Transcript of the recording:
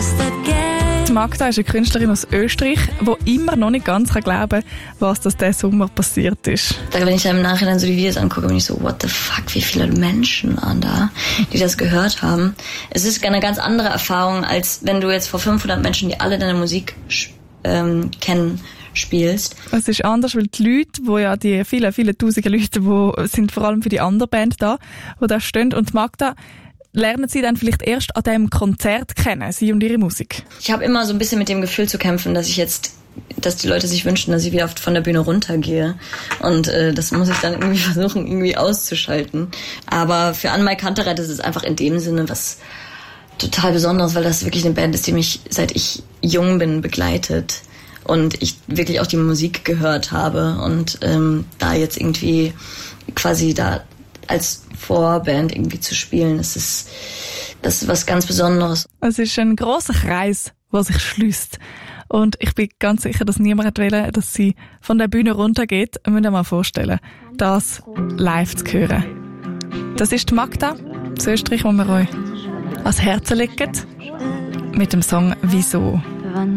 Magda ist eine Künstlerin aus Österreich, die immer noch nicht ganz glauben kann, was das diesen Sommer passiert ist. Wenn ich dann im Nachhinein so die Videos angucke, bin ich so, what the fuck, wie viele Menschen waren da, die das gehört haben. Es ist eine ganz andere Erfahrung, als wenn du jetzt vor 500 Menschen, die alle deine Musik kennen, spielst. Es ist anders, weil die Leute, die ja die vielen tausende Leute, die sind vor allem für die andere Band da, die da stehen. Und Magda, lernen Sie dann vielleicht erst an diesem Konzert kennen, Sie und Ihre Musik? Ich habe immer so ein bisschen mit dem Gefühl zu kämpfen, dass die Leute sich wünschen, dass ich wieder von der Bühne runtergehe. Und das muss ich dann irgendwie versuchen, irgendwie auszuschalten. Aber für Anne-Mai Kantereit ist es einfach in dem Sinne was total Besonderes, weil das wirklich eine Band ist, die mich, seit ich jung bin, begleitet. Und ich wirklich auch die Musik gehört habe. Und da jetzt irgendwie quasi da als Vorband irgendwie zu spielen, das ist was ganz Besonderes. Es ist ein grosser Kreis, der sich schließt. Und ich bin ganz sicher, dass niemand will, dass sie von der Bühne runtergeht. Wir müssen uns mal vorstellen, das live zu hören. Das ist die Magda aus Österreich, die wir euch ans Herzen legen, mit dem Song «Wieso?».